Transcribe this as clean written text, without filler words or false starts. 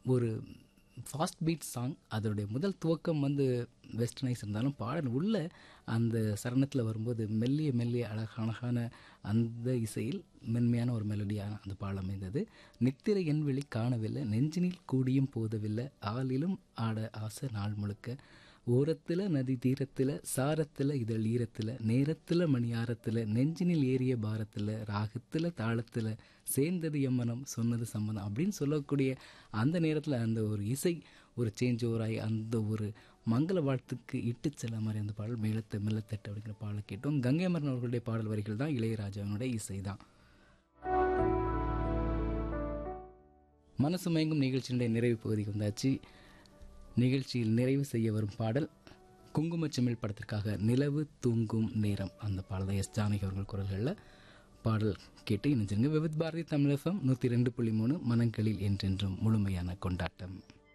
ஒரு fast beat song. அதோடைய முதல் துவக்கம் வெஸ்டர்னைஸ் இருந்தாலும் பாடல் உள்ள அந்த சரணத்தில் வரும்போது மெல்லிய மெல்லிய அழகான அந்த இசையில் மென்மையான ஒரு மெலடியான அந்த பாடல் அமைந்தது. நித்திரை என் விழி காணவில்லை, நெஞ்சினில் கூடியும் போதவில்லை, ஆளிலும் ஆட ஆசை நாள் முழுக்க, ஓரத்தில் நதி தீரத்தில், சாரத்தில் இதழ் ஈரத்தில், நேரத்தில் மணியாரத்தில், நெஞ்சினில் ஏறிய பாரத்தில், ராகத்தில் தாளத்தில், சேர்ந்தது எம்மனம் சொன்னது சம்மதம் அப்படின்னு சொல்லக்கூடிய அந்த நேரத்தில் அந்த ஒரு இசை ஒரு சேஞ்ச் ஓவராகி அந்த ஒரு மங்கள வாழ்த்துக்கு இட்டு செல்ல மாதிரி அந்த பாடல் மேலத்தை மெல்லத்தட்டு அப்படிங்கிற பாடலை கேட்டோம். கங்கை அமரன் அவர்களுடைய பாடல் வரிகள் தான், இளையராஜாவினுடைய இசை தான். மனசு மயங்கும் நிகழ்ச்சியினுடைய நிறைவு பகுதிக்கு வந்தாச்சு. நிகழ்ச்சியில் நிறைவு செய்ய வரும் பாடல் குங்குமச்சிமிழ் படத்திற்காக நிலவு தூங்கும் நேரம். அந்த பாடல் எஸ் ஜானகி அவர்கள் குரல்களில் பாடல் கேட்டு இணைஞ்சிருங்க. விவித் பாரதி தமிழ் FM 102.3 மனங்களில் என்றென்றும் முழுமையான கொண்டாட்டம்.